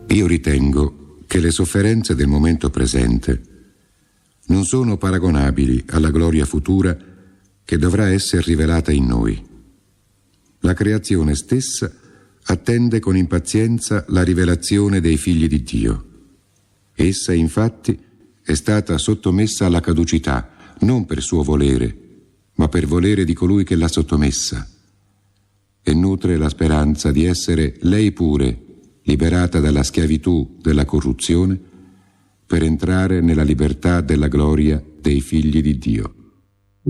Io ritengo che le sofferenze del momento presente non sono paragonabili alla gloria futura che dovrà essere rivelata in noi. La creazione stessa attende con impazienza la rivelazione dei figli di Dio. Essa, infatti, è stata sottomessa alla caducità, non per suo volere, ma per volere di colui che l'ha sottomessa, e nutre la speranza di essere lei pure liberata dalla schiavitù della corruzione per entrare nella libertà della gloria dei figli di Dio.